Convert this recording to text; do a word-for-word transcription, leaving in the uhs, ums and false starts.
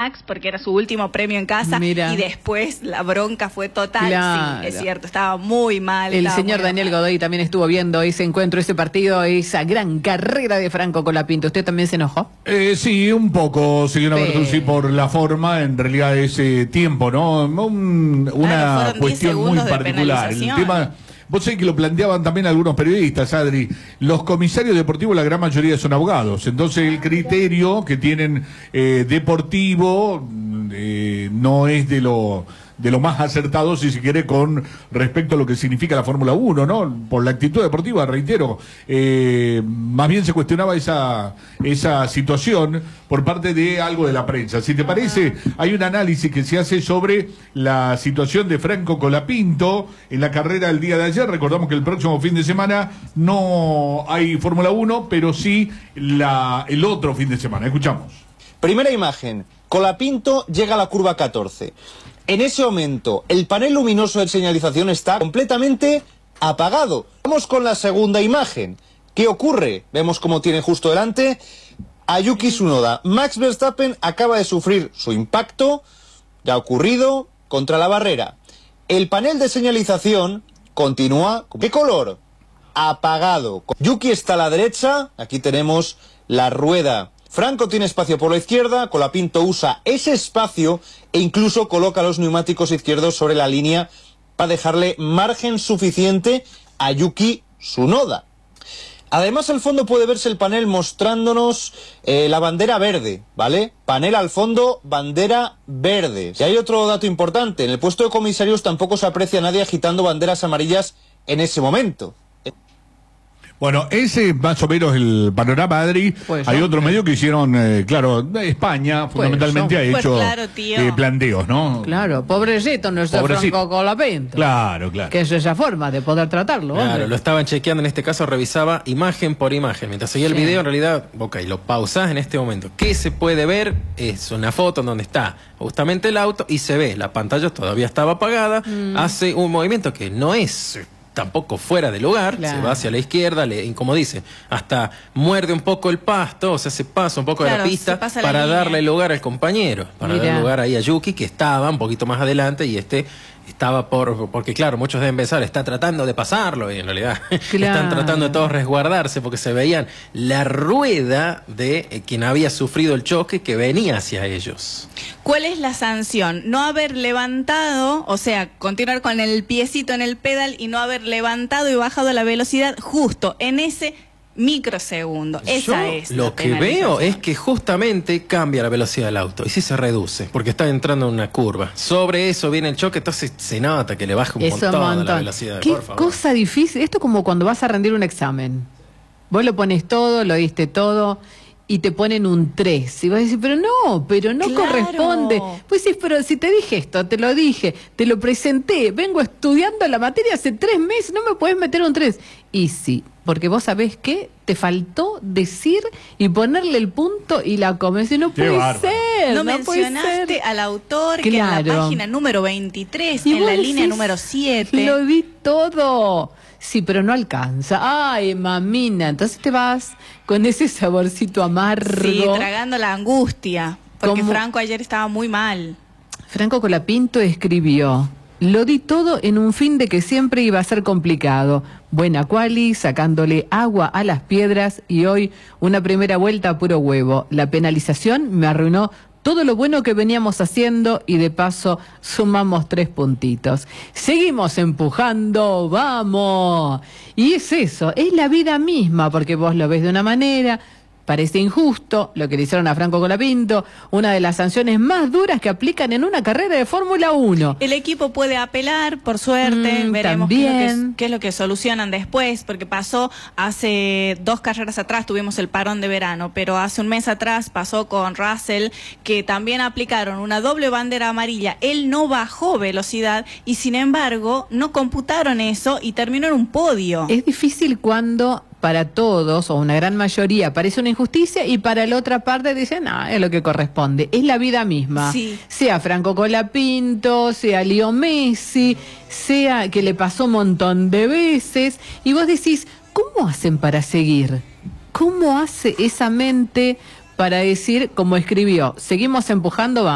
Max porque era su último premio en casa. Mira. Y después la bronca fue total. Claro. Sí, es cierto, estaba muy mal. El señor Daniel mal. Godoy también estuvo viendo ese encuentro, ese partido, esa gran carrera de Franco Colapinto. ¿Usted también se enojó? Eh, sí, un poco, señora Bertuzzi, por la forma, en realidad ese tiempo, ¿no? Un, una claro, cuestión muy particular. El tema... Vos sabés que lo planteaban también algunos periodistas, Adri. Los comisarios deportivos, la gran mayoría son abogados. Entonces el criterio que tienen eh, deportivo eh, no es de lo... de lo más acertado, si se quiere, con respecto a lo que significa la Fórmula uno, ¿no? Por la actitud deportiva, reitero, eh, más bien se cuestionaba esa, esa situación por parte de algo de la prensa. Si te parece, hay un análisis que se hace sobre la situación de Franco Colapinto en la carrera del día de ayer. Recordamos que el próximo fin de semana no hay Fórmula uno, pero sí la, el otro fin de semana. Escuchamos. Primera imagen, Colapinto llega a la curva catorce. En ese momento, el panel luminoso de señalización está completamente apagado. Vamos con la segunda imagen. ¿Qué ocurre? Vemos cómo tiene justo delante a Yuki Tsunoda. Max Verstappen acaba de sufrir su impacto, ya ha ocurrido, contra la barrera. El panel de señalización continúa. ¿Qué color? Apagado. Yuki está a la derecha, aquí tenemos la rueda. Franco tiene espacio por la izquierda, Colapinto usa ese espacio e incluso coloca los neumáticos izquierdos sobre la línea para dejarle margen suficiente a Yuki Tsunoda. Además, al fondo puede verse el panel mostrándonos eh, la bandera verde, ¿vale? Panel al fondo, bandera verde. Y hay otro dato importante, en el puesto de comisarios tampoco se aprecia a nadie agitando banderas amarillas en ese momento. Bueno, ese es más o menos el panorama, Adri. Pues hay otro medio que hicieron, eh, claro, España fundamentalmente pues ha hecho pues claro, eh, planteos, ¿no? Claro, pobrecito nuestro pobrecito. Franco Colapinto. Claro, claro. Que es esa forma de poder tratarlo. Claro, hombre. Lo estaban chequeando, en este caso revisaba imagen por imagen. Mientras seguía el sí. video, en realidad, ok, lo pausás en este momento. ¿Qué se puede ver? Es una foto en donde está justamente el auto y se ve, la pantalla todavía estaba apagada, mm. hace un movimiento que no es... tampoco fuera de lugar, claro. se va hacia la izquierda, le, como dice, hasta muerde un poco el pasto, o sea, se pasa un poco claro, de la pista para la darle lugar al compañero, para Mira. darle lugar ahí a Yuki, que estaba un poquito más adelante, y este estaba por, porque claro, muchos deben pensar, está tratando de pasarlo, y en realidad claro. están tratando de todos resguardarse, porque se veían la rueda de eh, quien había sufrido el choque que venía hacia ellos. ¿Cuál es la sanción? No haber levantado, o sea, continuar con el piecito en el pedal y no haber levantado y bajado la velocidad justo en ese microsegundo. Esa Yo es lo que veo es que justamente cambia la velocidad del auto y sí se reduce porque está entrando en una curva. Sobre eso viene el choque, entonces se nota que le baja un eso montón, montón. la velocidad. Qué por favor. Cosa difícil. Esto es como cuando vas a rendir un examen. Vos lo pones todo, lo diste todo y te ponen un tres. Y vas a decir, pero no, pero no claro. corresponde. Pues sí, pero si te dije esto, te lo dije, te lo presenté, vengo estudiando la materia hace tres meses, no me puedes meter un tres. Y sí, porque vos sabés que te faltó decir y ponerle el punto y la comes. Y no Qué puede bárbaro. ser. No, no mencionaste ser. al autor claro. que en la página número veintitrés, y en la decís, línea número siete. Lo di todo. Sí, pero no alcanza. Ay, mamina. Entonces te vas con ese saborcito amargo. Sí, tragando la angustia. Porque ¿Cómo? Franco ayer estaba muy mal. Franco Colapinto escribió: lo di todo en un fin de que siempre iba a ser complicado. Buena quali, sacándole agua a las piedras y hoy una primera vuelta a puro huevo. La penalización me arruinó todo lo bueno que veníamos haciendo y de paso sumamos tres puntitos. Seguimos empujando, vamos. Y es eso, es la vida misma, porque vos lo ves de una manera... Parece injusto lo que le hicieron a Franco Colapinto, una de las sanciones más duras que aplican en una carrera de Fórmula uno. El equipo puede apelar, por suerte, mm, veremos qué es, que, qué es lo que solucionan después, porque pasó hace dos carreras atrás, tuvimos el parón de verano, pero hace un mes atrás pasó con Russell, que también aplicaron una doble bandera amarilla. Él no bajó velocidad y sin embargo no computaron eso y terminó en un podio. Es difícil cuando... para todos, o una gran mayoría, parece una injusticia, y para la otra parte dicen, no, es lo que corresponde, es la vida misma. Sí. Sea Franco Colapinto, sea Leo Messi, sea que le pasó un montón de veces, y vos decís, ¿cómo hacen para seguir? ¿Cómo hace esa mente para decir, como escribió, seguimos empujando, vamos?